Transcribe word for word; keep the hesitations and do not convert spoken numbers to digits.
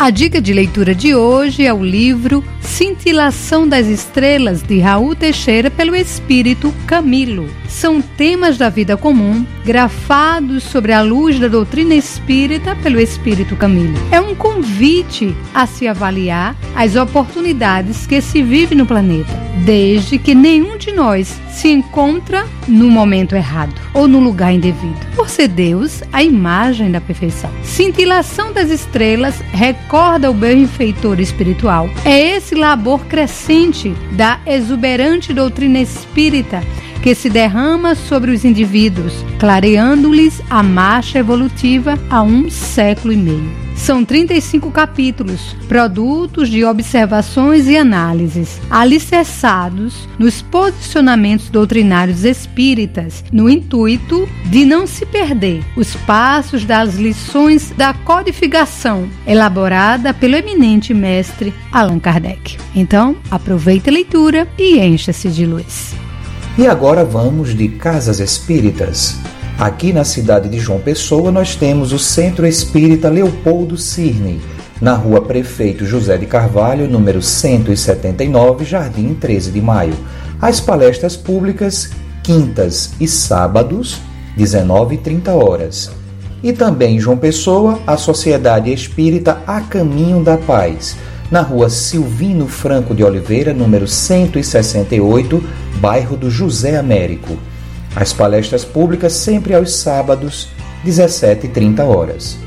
A dica de leitura de hoje é o livro Cintilação das Estrelas, de Raul Teixeira, pelo Espírito Camilo. São temas da vida comum, grafados sobre a luz da doutrina espírita pelo Espírito Camilo. É um convite a se avaliar as oportunidades que se vive no planeta, desde que nenhum de nós se encontra no momento errado ou no lugar indevido. Por ser Deus, a imagem da perfeição. Cintilação das Estrelas recorda o benfeitor espiritual. É esse labor crescente da exuberante doutrina espírita que se derrama sobre os indivíduos, clareando-lhes a marcha evolutiva há um século e meio. São trinta e cinco capítulos, produtos de observações e análises, alicerçados nos posicionamentos doutrinários espíritas, no intuito de não se perder os passos das lições da codificação, elaborada pelo eminente mestre Allan Kardec. Então, aproveite a leitura e encha-se de luz. E agora vamos de Casas Espíritas. Aqui na cidade de João Pessoa nós temos o Centro Espírita Leopoldo Cirne, na rua Prefeito José de Carvalho, número cento e setenta e nove, Jardim treze de Maio. As palestras públicas, quintas e sábados, dezenove e trinta horas. E também em João Pessoa, a Sociedade Espírita A Caminho da Paz, na rua Silvino Franco de Oliveira, número cento e sessenta e oito, bairro do José Américo. As palestras públicas sempre aos sábados, dezessete e trinta horas.